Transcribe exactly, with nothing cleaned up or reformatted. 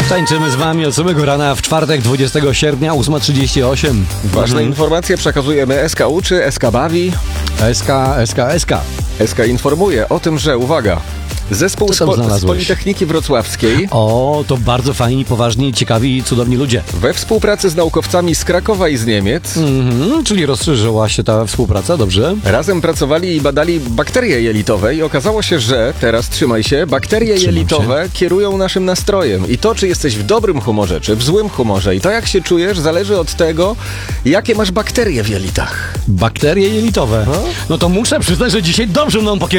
Tańczymy z wami od samego rana w czwartek, dwudziestego sierpnia, ósma trzydzieści osiem. Ważne Mhm. informacje przekazujemy. S K uczy, S K bawi. S K, S K, S K. S K informuje o tym, że, uwaga, zespół Co z, tam po, z znalazłeś? Politechniki Wrocławskiej O, to bardzo fajni, poważni, ciekawi i cudowni ludzie. we współpracy z naukowcami z Krakowa i z Niemiec Mhm, czyli rozszerzyła się ta współpraca, dobrze? razem pracowali i badali bakterie jelitowe i okazało się, że, teraz trzymaj się, bakterie Trzymam jelitowe kierują naszym nastrojem. I to, czy jesteś w dobrym humorze, czy w złym humorze i to, jak się czujesz, zależy od tego, jakie masz bakterie w jelitach. Bakterie jelitowe. No to muszę przyznać, że dzisiaj dobrze mną pokierowało.